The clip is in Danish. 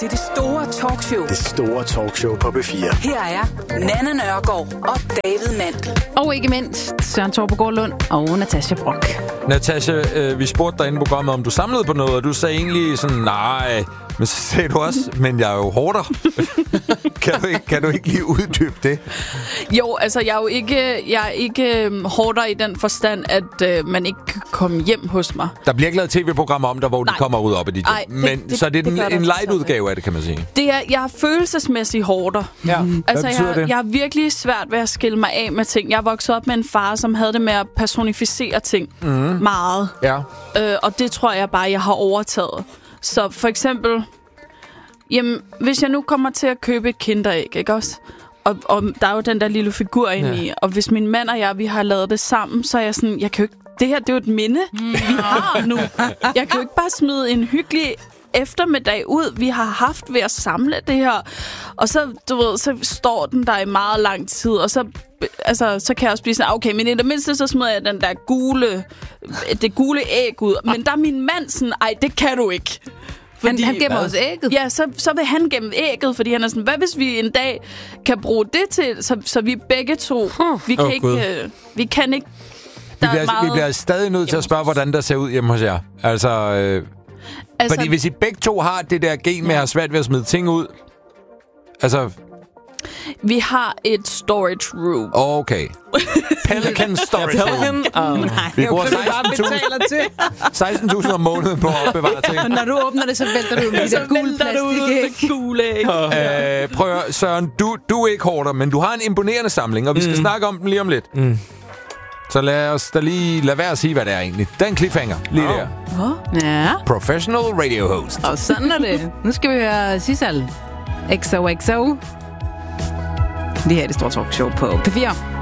til det store talkshow. Det store talkshow på P4. Her er Nanna Nørgaard og David Mandel. Og ikke mindst Søren Torpegaard Lund og Natasha Brock. Natasha, vi spurgte dig inde i programmet, om du samlede på noget, og du sagde egentlig sådan, nej. Men så sagde du også, men jeg er jo hårder. kan du ikke lige uddybe det? Jo, altså jeg er ikke hårder i den forstand, at man ikke kan komme hjem hos mig. Der bliver ikke lavet tv-programmer om dig, hvor de kommer ud op i dit hjem. Men så er det en light-udgave af det, kan man sige. Jeg er følelsesmæssig hårder. Ja, altså, hvad betyder det? Jeg har virkelig svært ved at skille mig af med ting. Jeg er vokset op med en far, som havde det med at personificere ting meget. Ja. Og det tror jeg bare, jeg har overtaget. Så for eksempel, hvis jeg nu kommer til at købe et kinderæg, ikke også? Og der er jo den der lille figur inde i. Og hvis min mand og vi har lavet det sammen, så er jeg sådan, jeg kan jo ikke, det her, det er jo et minde, vi har nu. Jeg kan jo ikke bare smide en hyggelig eftermiddag ud, vi har haft ved at samle det her. Og så, så står den der i meget lang tid, og så kan jeg også blive sådan, okay, men i det mindste, så smider jeg den der det gule æg ud. Men der er min mand sådan, ej, det kan du ikke. Fordi, han gemmer også ægget? Ja, så vil han gemme ægget, fordi han er sådan, hvad hvis vi en dag kan bruge det til, så vi begge to, vi kan ikke... Vi bliver stadig nødt til at spørge, hvordan der ser ud hjemme hos jer. Altså, fordi hvis I begge to har det der gen med at have svært ved at smide ting ud, altså... Vi har et storage room. Okay. Pelican storage room. Vi bruger 16.000 om måneden på at opbevare ting. Når du åbner det, så vælter du med det gule plastik. Prøv at, Søren, du er ikke hårder, men du har en imponerende samling, og vi skal snakke om den lige om lidt. Så lad os da lige lade være at sige, hvad det er egentlig. Den cliffhanger, lige der. Ja. Professional radio host. Og sådan er det. Nu skal vi høre Sissal. XOXO. Det her er det store talkshow på P4.